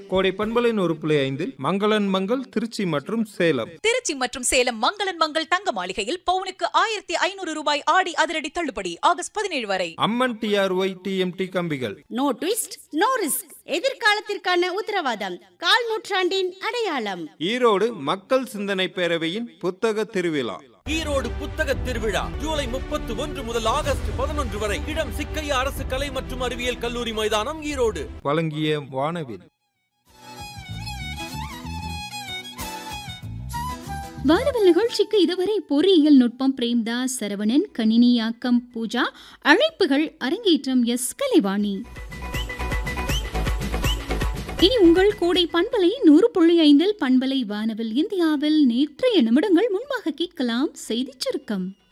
கோடை பண்பலை 100.5 மங்களன் மங்கள் திருச்சி மற்றும் சேலம். திருச்சி மற்றும் சேலம் மங்களன் மங்கள் தங்க மாளிகையில் பவுனுக்கு 1500 ரூபாய் ஆடி அதிரடி தள்ளுபடி ஆகஸ்ட் 17 வரை. அம்மன் டிஆர்ஒய் டிஎம்டி கம்பிகள். நோ ட்விஸ்ட் நோ ரிஸ்க், எதிர்காலத்திற்கான உத்தரவாதம், கால் நூற்றாண்டின் அடையாளம். ஈரோடு மக்கள் சிந்தனை பேரவையின் புத்தக திருவிழா. ஈரோடு புத்தக திருவிழா ஜூலை 31 முதல் ஆகஸ்ட் 11 வரை. இடம் சிக்கையா அரசு கலை மற்றும் அறிவியல் கல்லூரி மைதானம், ஈரோடு. வழங்கிய வானவில். வானவில் நிகழ்ச்சிக்கு இதுவரை பொறியியல் நுட்பம் பிரேம்தாஸ், சரவணன், கணினியாக்கம் பூஜா, அழைப்புகள் அரங்கேற்றம் எஸ் கலைவாணி. இனி உங்கள் கோடை பண்பலை 100.5 பண்பலை வானவில் இந்தியாவில் நேற்றைய நிமிடங்கள் முன்பாக கேட்கலாம் செய்திச் சுருக்கம்.